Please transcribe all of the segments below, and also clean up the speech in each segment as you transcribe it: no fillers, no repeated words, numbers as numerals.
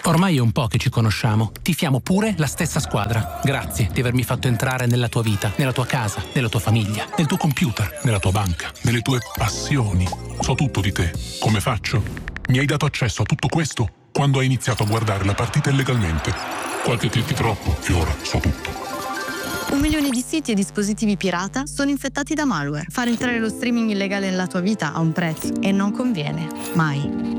Ormai è un po' che ci conosciamo. Tifiamo pure la stessa squadra. Grazie di avermi fatto entrare nella tua vita, nella tua casa, nella tua famiglia, nel tuo computer, nella tua banca, nelle tue passioni. So tutto di te. Come faccio? Mi hai dato accesso a tutto questo quando hai iniziato a guardare la partita illegalmente. Qualche click troppo e ora so tutto. 1 milione di siti e dispositivi pirata sono infettati da malware. Far entrare lo streaming illegale nella tua vita ha un prezzo e non conviene. Mai.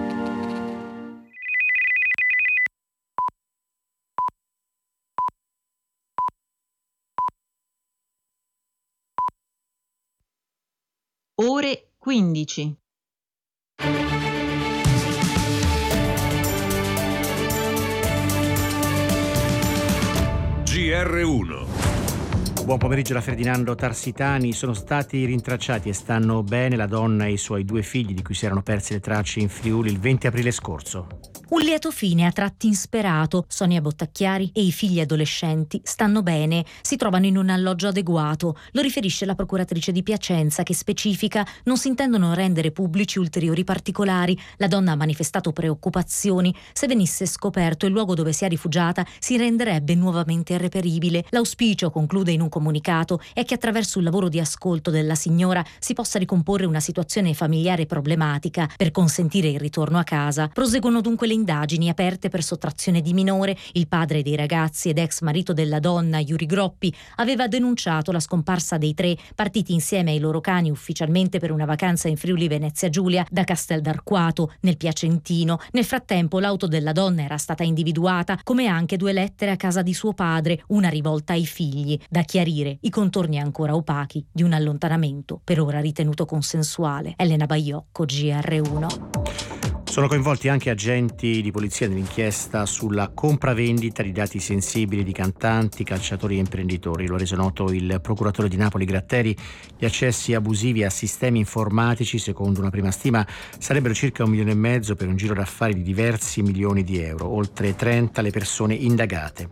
Ore 15. GR1. Buon pomeriggio da Ferdinando Tarsitani. Sono stati rintracciati e stanno bene la donna e i suoi 2 figli di cui si erano perse le tracce in Friuli il 20 aprile scorso. Un lieto fine a tratti insperato. Sonia Bottacchiari e i figli adolescenti stanno bene, si trovano in un alloggio adeguato. Lo riferisce la procuratrice di Piacenza, che specifica: non si intendono rendere pubblici ulteriori particolari. La donna ha manifestato preoccupazioni. Se venisse scoperto il luogo dove si è rifugiata, si renderebbe nuovamente irreperibile. L'auspicio, conclude in un comunicato, è che attraverso il lavoro di ascolto della signora si possa ricomporre una situazione familiare problematica per consentire il ritorno a casa. Proseguono dunque le indagini aperte per sottrazione di minore. Il padre dei ragazzi ed ex marito della donna, Yuri Groppi, aveva denunciato la scomparsa dei 3, partiti insieme ai loro cani ufficialmente per una vacanza in Friuli Venezia Giulia da Castel d'Arquato, nel Piacentino. Nel frattempo l'auto della donna era stata individuata, come anche 2 lettere a casa di suo padre, una rivolta ai figli. Da chiarire i contorni ancora opachi di un allontanamento per ora ritenuto consensuale. Elena Baiocco, GR1. Sono coinvolti anche agenti di polizia nell'inchiesta sulla compravendita di dati sensibili di cantanti, calciatori e imprenditori. Lo ha reso noto il procuratore di Napoli Gratteri. Gli accessi abusivi a sistemi informatici, secondo una prima stima, sarebbero circa 1,5 milioni per un giro d'affari di diversi milioni di euro, oltre 30 le persone indagate.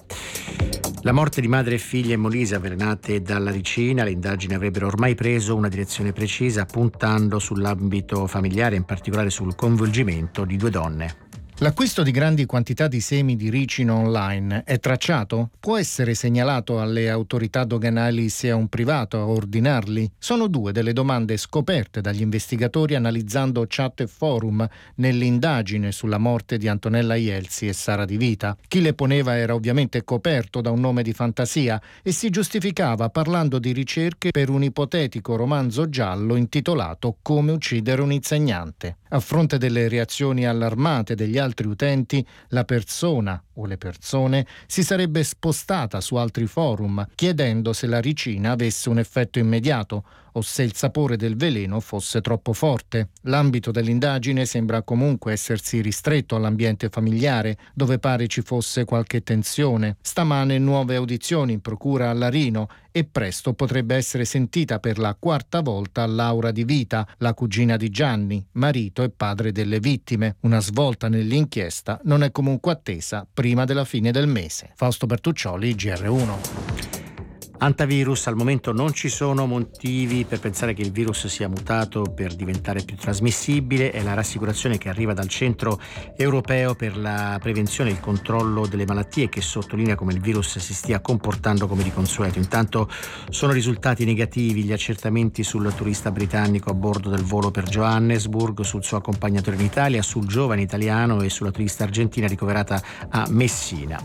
La morte di madre e figlia in Molise avvelenate dalla ricina. Le indagini avrebbero ormai preso una direzione precisa, puntando sull'ambito familiare, in particolare sul coinvolgimento di 2 donne. L'acquisto di grandi quantità di semi di ricino online è tracciato? Può essere segnalato alle autorità doganali se è un privato a ordinarli? Sono 2 delle domande scoperte dagli investigatori analizzando chat e forum nell'indagine sulla morte di Antonella Ielsi e Sara Di Vita. Chi le poneva era ovviamente coperto da un nome di fantasia e si giustificava parlando di ricerche per un ipotetico romanzo giallo intitolato Come uccidere un insegnante. A fronte delle reazioni allarmate degli altri utenti, la persona o le persone si sarebbe spostata su altri forum chiedendo se la ricina avesse un effetto immediato o se il sapore del veleno fosse troppo forte. L'ambito dell'indagine sembra comunque essersi ristretto all'ambiente familiare, dove pare ci fosse qualche tensione. Stamane nuove audizioni in procura a Larino e presto potrebbe essere sentita per la 4ª volta Laura Di Vita, la cugina di Gianni, marito e padre delle vittime. Una svolta nell'inchiesta non è comunque attesa prima della fine del mese. Fausto Bertuccioli, GR1. Antivirus, al momento non ci sono motivi per pensare che il virus sia mutato per diventare più trasmissibile. È la rassicurazione che arriva dal Centro Europeo per la Prevenzione e il Controllo delle Malattie, che sottolinea come il virus si stia comportando come di consueto. Intanto sono risultati negativi gli accertamenti sul turista britannico a bordo del volo per Johannesburg, sul suo accompagnatore in Italia, sul giovane italiano e sulla turista argentina ricoverata a Messina.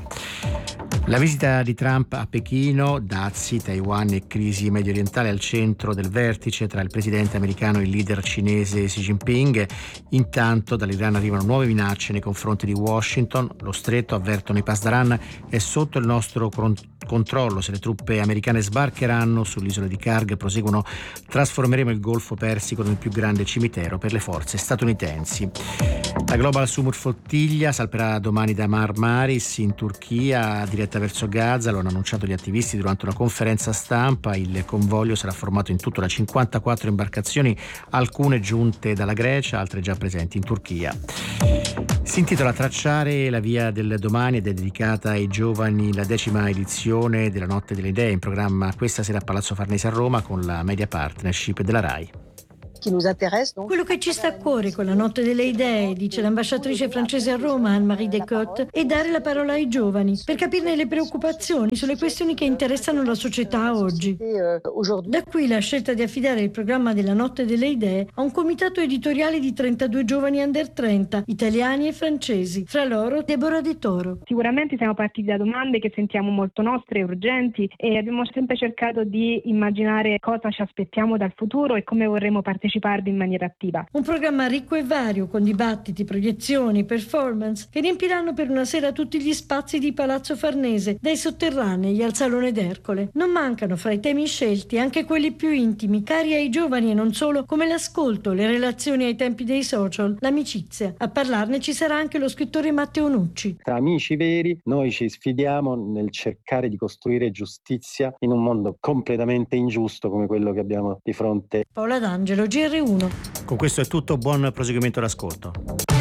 La visita di Trump a Pechino, dazi, Taiwan e crisi medio orientale al centro del vertice tra il presidente americano e il leader cinese Xi Jinping. Intanto dall'Iran arrivano nuove minacce nei confronti di Washington. Lo stretto, avvertono i Pasdaran, è sotto il nostro controllo. Se le truppe americane sbarcheranno sull'isola di Karg, proseguono, trasformeremo il Golfo Persico nel più grande cimitero per le forze statunitensi. La Global Summer Flottiglia salperà domani da Marmaris in Turchia, diretta verso Gaza. Lo hanno annunciato gli attivisti durante una conferenza stampa. Il convoglio sarà formato in tutto da 54 imbarcazioni, alcune giunte dalla Grecia, altre già presenti in Turchia. Si intitola Tracciare la via del domani ed è dedicata ai giovani la 10ª edizione della Notte delle Idee, in programma questa sera a Palazzo Farnese a Roma con la Media Partnership della RAI. Quello che ci sta a cuore con la Notte delle Idee, dice l'ambasciatrice francese a Roma, Anne-Marie Descotes, è dare la parola ai giovani per capirne le preoccupazioni sulle questioni che interessano la società oggi. Da qui la scelta di affidare il programma della Notte delle Idee a un comitato editoriale di 32 giovani under 30, italiani e francesi, fra loro Deborah De Toro. Sicuramente siamo partiti da domande che sentiamo molto nostre e urgenti, e abbiamo sempre cercato di immaginare cosa ci aspettiamo dal futuro e come vorremmo parteciparvi in maniera attiva. Un programma ricco e vario, con dibattiti, proiezioni, performance, che riempiranno per una sera tutti gli spazi di Palazzo Farnese, dai sotterranei al Salone d'Ercole. Non mancano fra i temi scelti anche quelli più intimi, cari ai giovani e non solo, come l'ascolto, le relazioni ai tempi dei social, l'amicizia. A parlarne ci sarà anche lo scrittore Matteo Nucci. Tra amici veri noi ci sfidiamo nel cercare di costruire giustizia in un mondo completamente ingiusto come quello che abbiamo di fronte. Paola D'Angelo, GR1. Con questo è tutto, buon proseguimento d'ascolto.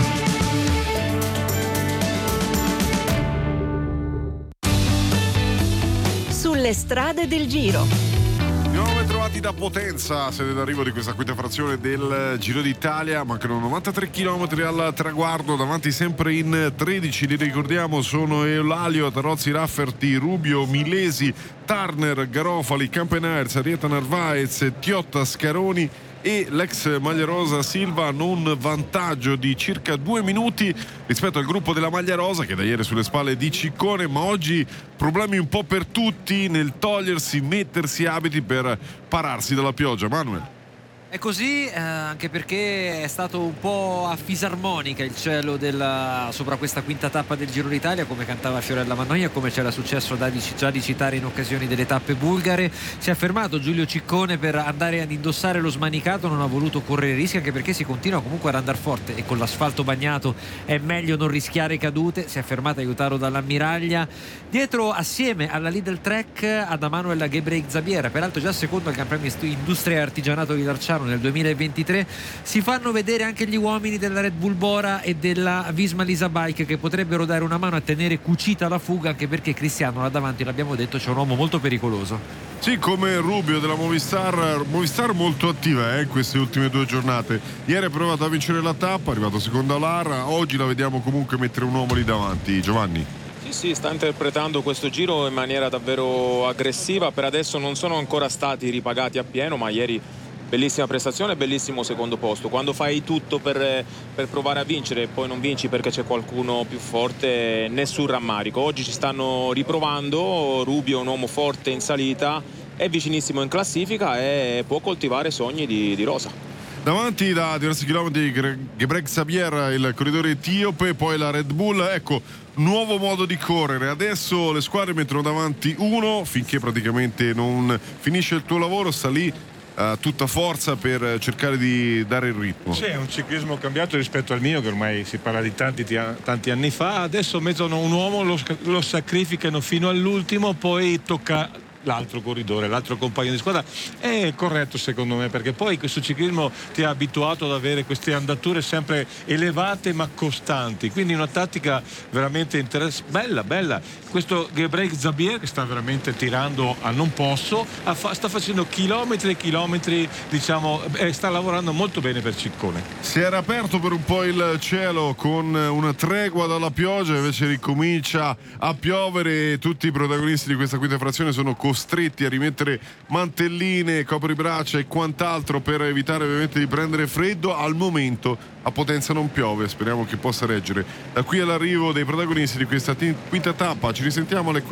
Sulle strade del Giro. Siamo ben trovati da Potenza, sede d'arrivo di questa quinta frazione del Giro d'Italia. Mancano 93 km al traguardo, davanti sempre in 13, li ricordiamo, sono Eulalio, Tarozzi, Rafferty, Rubio, Milesi, Turner, Garofali, Campenaerts, Arieta Narvaez, Tiotta, Scaroni e l'ex maglia rosa Silva hanno un vantaggio di circa 2 minuti rispetto al gruppo della maglia rosa, che da ieri è sulle spalle di Ciccone, ma oggi problemi un po' per tutti nel mettersi abiti per pararsi dalla pioggia. Manuel. È così, anche perché è stato un po' a fisarmonica il cielo sopra questa quinta tappa del Giro d'Italia, come cantava Fiorella Mannoia, come c'era successo già di citare in occasione delle tappe bulgare. Si è fermato Giulio Ciccone per andare ad indossare lo smanicato, non ha voluto correre rischi, anche perché si continua comunque ad andare forte e con l'asfalto bagnato è meglio non rischiare cadute. Si è fermato aiutato dall'ammiraglia. Dietro, assieme alla Lidl Trek, ad Emanuel Ghebreigzabier, peraltro già secondo al Gran Premio Industria e Artigianato di Larciano nel 2023, si fanno vedere anche gli uomini della Red Bull Bora e della Visma Lisa Bike, che potrebbero dare una mano a tenere cucita la fuga, anche perché Cristiano là davanti, l'abbiamo detto, c'è un uomo molto pericoloso. Sì, come Rubio della Movistar molto attiva in queste ultime 2 giornate. Ieri ha provato a vincere la tappa, è arrivato secondo a Lara, oggi la vediamo comunque mettere un uomo lì davanti. Giovanni. Sì, sta interpretando questo giro in maniera davvero aggressiva. Per adesso non sono ancora stati ripagati appieno, ma ieri bellissima prestazione, bellissimo secondo posto. Quando fai tutto per provare a vincere e poi non vinci perché c'è qualcuno più forte, nessun rammarico. Oggi ci stanno riprovando. Rubio è un uomo forte in salita, è vicinissimo in classifica e può coltivare sogni di rosa. Davanti da diversi chilometri Ghebreigzabier, il corridore etiope, poi la Red Bull. Ecco, nuovo modo di correre. Adesso le squadre mettono davanti uno finché praticamente non finisce il tuo lavoro, sta lì tutta forza per cercare di dare il ritmo. Sì, è un ciclismo cambiato rispetto al mio, che ormai si parla di tanti anni fa. Adesso mettono un uomo, lo sacrificano fino all'ultimo, poi tocca l'altro corridore, l'altro compagno di squadra. È corretto secondo me, perché poi questo ciclismo ti ha abituato ad avere queste andature sempre elevate ma costanti, quindi una tattica veramente interessante, bella. Questo Ghebreigzabier, che sta veramente tirando a non posso, sta facendo chilometri e chilometri, diciamo, sta lavorando molto bene per Ciccone. Si era aperto per un po' il cielo con una tregua dalla pioggia, invece ricomincia a piovere e tutti i protagonisti di questa quinta frazione sono costretti a rimettere mantelline, copribraccia e quant'altro per evitare ovviamente di prendere freddo. Al momento a Potenza non piove, speriamo che possa reggere. Da qui all'arrivo dei protagonisti di questa quinta tappa ci risentiamo alle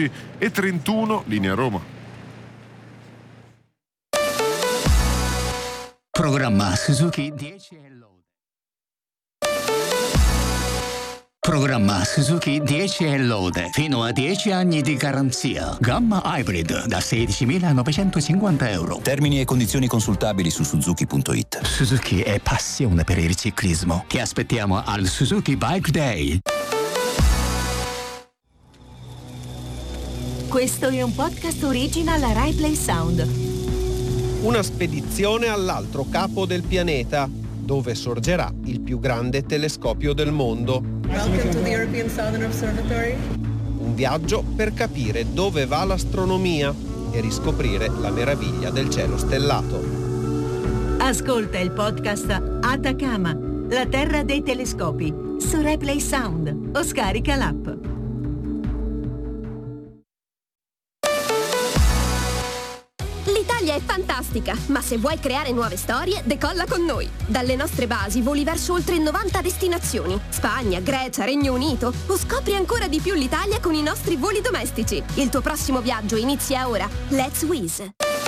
15:31, linea Roma. Programma Suzuki 10 e lode. Programma Suzuki 10 e lode, fino a 10 anni di garanzia. Gamma Hybrid da 16.950 euro. Termini e condizioni consultabili su Suzuki.it. Suzuki è passione per il ciclismo. Ti aspettiamo al Suzuki Bike Day. Questo è un podcast original Rai Play Sound. Una spedizione all'altro capo del pianeta, dove sorgerà il più grande telescopio del mondo. Welcome to the European Southern Observatory. Un viaggio per capire dove va l'astronomia e riscoprire la meraviglia del cielo stellato. Ascolta il podcast Atacama, la terra dei telescopi, su RaiPlay Sound o scarica l'app. L'Italia è fantastica, ma se vuoi creare nuove storie, decolla con noi. Dalle nostre basi voli verso oltre 90 destinazioni. Spagna, Grecia, Regno Unito. O scopri ancora di più l'Italia con i nostri voli domestici. Il tuo prossimo viaggio inizia ora. Let's Wizz.